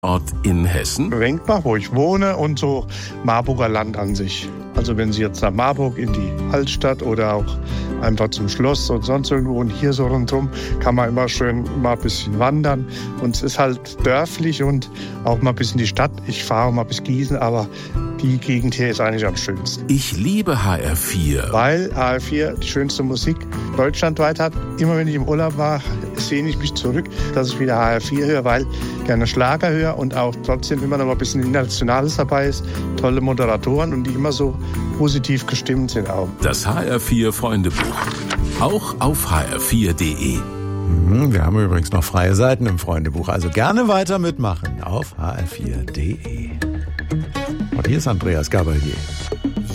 Ort in Hessen? Wenkbach, wo ich wohne, und so Marburger Land an sich. Also wenn Sie jetzt nach Marburg in die Altstadt oder auch einfach zum Schloss und sonst irgendwo und hier so rundherum, kann man immer schön mal ein bisschen wandern. Und es ist halt dörflich und auch mal bis in die Stadt. Ich fahre mal bis Gießen, aber die Gegend hier ist eigentlich am schönsten. Ich liebe HR4. Weil HR4 die schönste Musik deutschlandweit hat. Immer wenn ich im Urlaub war, sehne ich mich zurück, dass ich wieder HR4 höre, weil ich gerne Schlager höre und auch trotzdem immer noch mal ein bisschen Internationales dabei ist. Tolle Moderatoren und die immer so positiv gestimmt sind auch. Das HR4 Freundebuch. Auch auf hr4.de. Wir haben übrigens noch freie Seiten im Freundebuch, also gerne weiter mitmachen auf hr4.de. Und hier ist Andreas Gabalier.